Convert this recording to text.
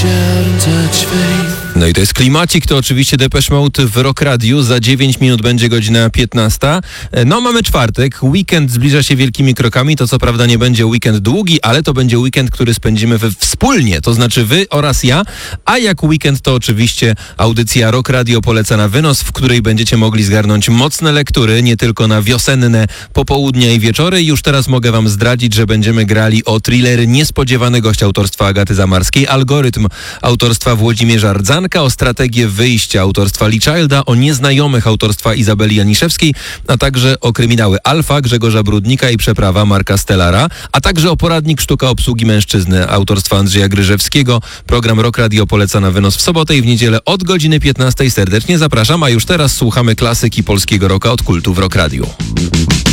No i to jest klimacik, to oczywiście Depeche Mode w Rock Radiu. Za 9 minut będzie godzina 15. No mamy czwartek, weekend zbliża się wielkimi krokami. To co prawda nie będzie weekend długi, ale to będzie weekend, który spędzimy wspólnie. To znaczy wy oraz ja. A jak weekend to oczywiście audycja Rock Radio poleca na wynos, w której będziecie mogli zgarnąć mocne lektury, nie tylko na wiosenne popołudnia i wieczory. Już teraz mogę wam zdradzić, że będziemy grali o thriller Niespodziewany gość autorstwa Agaty Zamarskiej, Algorytm autorstwa Włodzimierza Rdzanka, o strategię wyjścia autorstwa Lee Childa, o Nieznajomych autorstwa Izabeli Janiszewskiej, a także o kryminały Alfa Grzegorza Brudnika i Przeprawa Marka Stellara, a także o poradnik Sztuka obsługi mężczyzny autorstwa Andrzeja Gryżewskiego. Program Rock Radio poleca na wynos w sobotę i w niedzielę od godziny 15. Serdecznie zapraszam, a już teraz słuchamy klasyki polskiego rocka od Kultu w Rock Radio.